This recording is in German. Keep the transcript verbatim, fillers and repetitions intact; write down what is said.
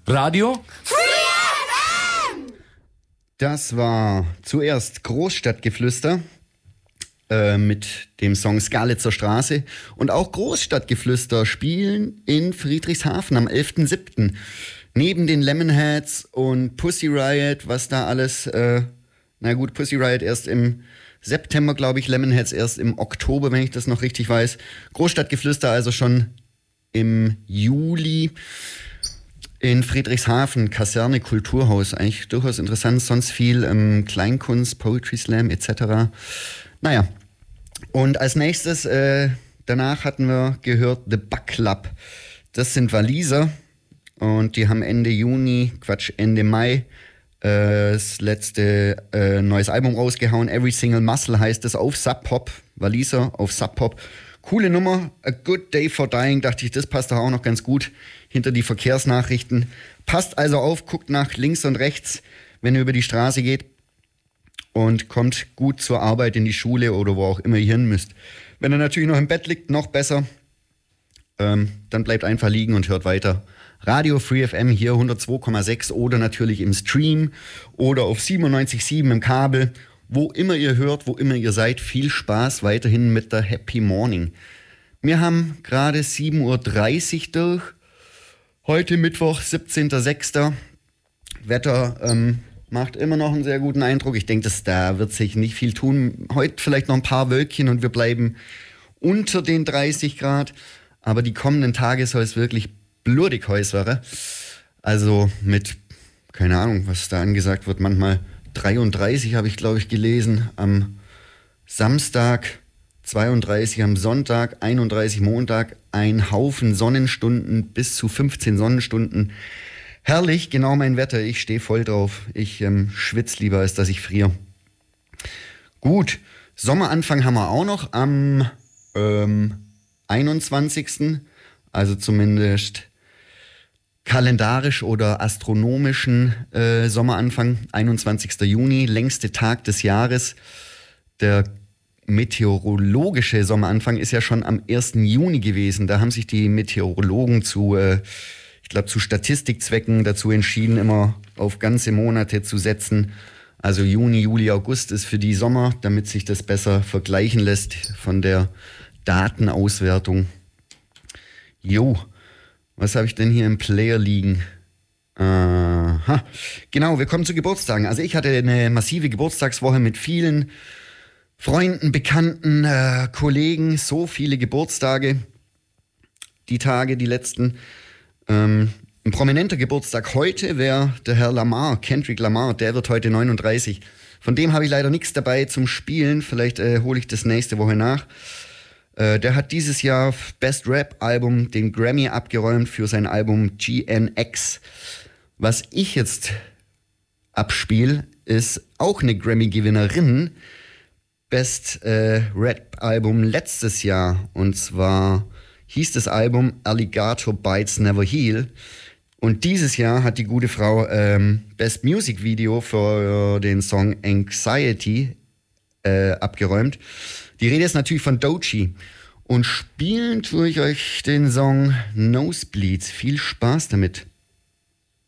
Radio? Das war zuerst Großstadtgeflüster äh, mit dem Song Skalitzer Straße. Und auch Großstadtgeflüster spielen in Friedrichshafen am elften siebten Neben den Lemonheads und Pussy Riot, was da alles, äh, na gut, Pussy Riot erst im September, glaube ich, Lemonheads erst im Oktober, wenn ich das noch richtig weiß. Großstadtgeflüster also schon im Juli. In Friedrichshafen, Kaserne, Kulturhaus, eigentlich durchaus interessant, sonst viel ähm, Kleinkunst, Poetry Slam et cetera. Naja, und als nächstes, äh, danach hatten wir gehört The Bug Club. Das sind Waliser und die haben Ende Juni, Quatsch, Ende Mai äh, das letzte äh, neues Album rausgehauen. Every Single Muscle heißt es, auf Sub Pop, Waliser auf Sub Pop. Coole Nummer, A Good Day for Dying, dachte ich, das passt doch auch noch ganz gut hinter die Verkehrsnachrichten. Passt also auf, guckt nach links und rechts, wenn ihr über die Straße geht und kommt gut zur Arbeit, in die Schule oder wo auch immer ihr hin müsst. Wenn ihr natürlich noch im Bett liegt, noch besser, ähm, dann bleibt einfach liegen und hört weiter. Radio Free F M hier hundertzwei Komma sechs oder natürlich im Stream oder auf siebenundneunzig Komma sieben im Kabel. Wo immer ihr hört, wo immer ihr seid, viel Spaß weiterhin mit der Happy Morning. Wir haben gerade sieben Uhr dreißig durch. Heute Mittwoch, siebzehnter sechster Wetter ähm, macht immer noch einen sehr guten Eindruck. Ich denke, dass da wird sich nicht viel tun. Heute vielleicht noch ein paar Wölkchen und wir bleiben unter den dreißig Grad. Aber die kommenden Tage soll es wirklich blutig heiß werden. Also mit, keine Ahnung, was da angesagt wird, manchmal dreiunddreißig habe ich, glaube ich, gelesen. Am Samstag zweiunddreißig, am Sonntag einunddreißig, Montag ein Haufen Sonnenstunden, bis zu fünfzehn Sonnenstunden. Herrlich, genau mein Wetter. Ich stehe voll drauf. Ich ähm, schwitze lieber, als dass ich friere. Gut, Sommeranfang haben wir auch noch am ähm, einundzwanzigsten Also zumindest kalendarisch oder astronomischen äh, Sommeranfang, einundzwanzigster Juni, längste Tag des Jahres. Der meteorologische Sommeranfang ist ja schon am ersten Juni gewesen. Da haben sich die Meteorologen zu, äh, ich glaube, zu Statistikzwecken dazu entschieden, immer auf ganze Monate zu setzen. Also Juni, Juli, August ist für die Sommer, damit sich das besser vergleichen lässt von der Datenauswertung. Jo. Was habe ich denn hier im Player liegen? Aha. Genau, wir kommen zu Geburtstagen. Also ich hatte eine massive Geburtstagswoche mit vielen Freunden, Bekannten, äh, Kollegen. So viele Geburtstage. Die Tage, die letzten. Ähm, ein prominenter Geburtstag heute wäre der Herr Lamar, Kendrick Lamar. Der wird heute neununddreißig. Von dem habe ich leider nichts dabei zum Spielen. Vielleicht äh, hole ich das nächste Woche nach. Der hat dieses Jahr Best Rap Album den Grammy abgeräumt für sein Album G N X. Was ich jetzt abspiele, ist auch eine Grammy-Gewinnerin. Best äh, Rap Album letztes Jahr. Und zwar hieß das Album Alligator Bites Never Heal. Und dieses Jahr hat die gute Frau ähm, Best Music Video für den Song Anxiety äh, abgeräumt. Die Rede ist natürlich von Doechii. Und spielen tue ich euch den Song Nosebleeds. Viel Spaß damit.